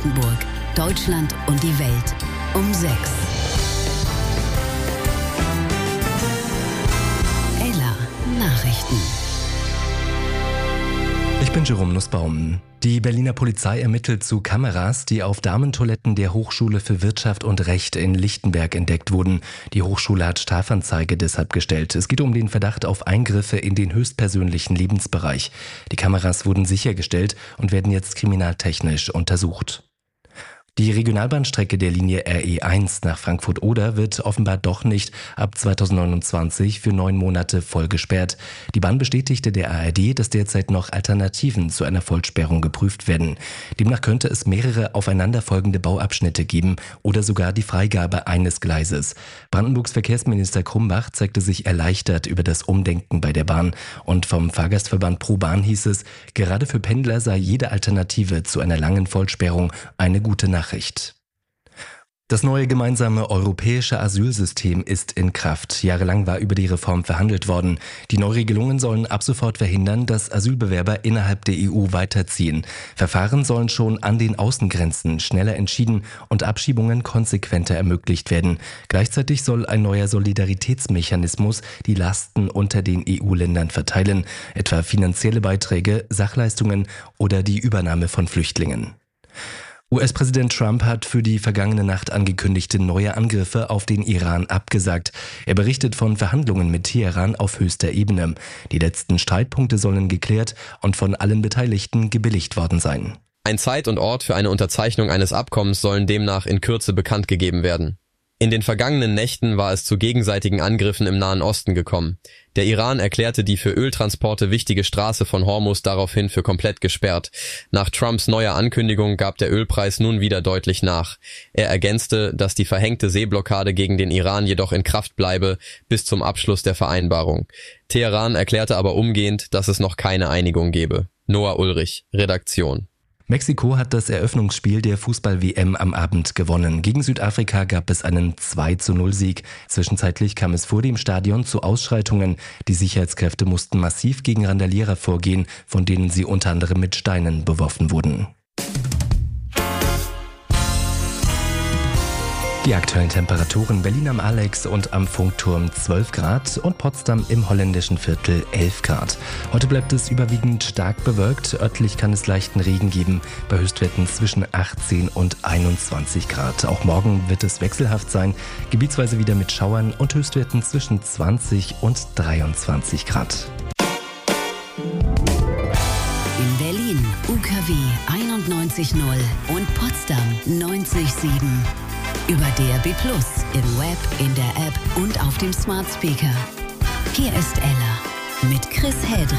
Brandenburg, Deutschland und die Welt um 6. Ella Nachrichten. Ich bin Jerome Nussbaum. Die Berliner Polizei ermittelt zu Kameras, die auf Damentoiletten der Hochschule für Wirtschaft und Recht in Lichtenberg entdeckt wurden. Die Hochschule hat Strafanzeige deshalb gestellt. Es geht um den Verdacht auf Eingriffe in den höchstpersönlichen Lebensbereich. Die Kameras wurden sichergestellt und werden jetzt kriminaltechnisch untersucht. Die Regionalbahnstrecke der Linie RE1 nach Frankfurt-Oder wird offenbar doch nicht ab 2029 für 9 Monate voll gesperrt. Die Bahn bestätigte der ARD, dass derzeit noch Alternativen zu einer Vollsperrung geprüft werden. Demnach könnte es mehrere aufeinanderfolgende Bauabschnitte geben oder sogar die Freigabe eines Gleises. Brandenburgs Verkehrsminister Krumbach zeigte sich erleichtert über das Umdenken bei der Bahn. Und vom Fahrgastverband ProBahn hieß es, gerade für Pendler sei jede Alternative zu einer langen Vollsperrung eine gute Nachricht. Das neue gemeinsame europäische Asylsystem ist in Kraft. Jahrelang war über die Reform verhandelt worden. Die Neuregelungen sollen ab sofort verhindern, dass Asylbewerber innerhalb der EU weiterziehen. Verfahren sollen schon an den Außengrenzen schneller entschieden und Abschiebungen konsequenter ermöglicht werden. Gleichzeitig soll ein neuer Solidaritätsmechanismus die Lasten unter den EU-Ländern verteilen, etwa finanzielle Beiträge, Sachleistungen oder die Übernahme von Flüchtlingen. US-Präsident Trump hat für die vergangene Nacht angekündigte neue Angriffe auf den Iran abgesagt. Er berichtet von Verhandlungen mit Teheran auf höchster Ebene. Die letzten Streitpunkte sollen geklärt und von allen Beteiligten gebilligt worden sein. Ein Zeit und Ort für eine Unterzeichnung eines Abkommens sollen demnach in Kürze bekannt gegeben werden. In den vergangenen Nächten war es zu gegenseitigen Angriffen im Nahen Osten gekommen. Der Iran erklärte die für Öltransporte wichtige Straße von Hormuz daraufhin für komplett gesperrt. Nach Trumps neuer Ankündigung gab der Ölpreis nun wieder deutlich nach. Er ergänzte, dass die verhängte Seeblockade gegen den Iran jedoch in Kraft bleibe bis zum Abschluss der Vereinbarung. Teheran erklärte aber umgehend, dass es noch keine Einigung gebe. Noah Ulrich, Redaktion. Mexiko hat das Eröffnungsspiel der Fußball-WM am Abend gewonnen. Gegen Südafrika gab es einen 2:0-Sieg. Zwischenzeitlich kam es vor dem Stadion zu Ausschreitungen. Die Sicherheitskräfte mussten massiv gegen Randalierer vorgehen, von denen sie unter anderem mit Steinen beworfen wurden. Die aktuellen Temperaturen: Berlin am Alex und am Funkturm 12 Grad und Potsdam im holländischen Viertel 11 Grad. Heute bleibt es überwiegend stark bewölkt. Örtlich kann es leichten Regen geben, bei Höchstwerten zwischen 18 und 21 Grad. Auch morgen wird es wechselhaft sein, gebietsweise wieder mit Schauern und Höchstwerten zwischen 20 und 23 Grad. In Berlin UKW 91.0 und Potsdam 90.7. Über DAB+, im Web, in der App und auf dem Smart Speaker. Hier ist Ella mit Chris Hädrich.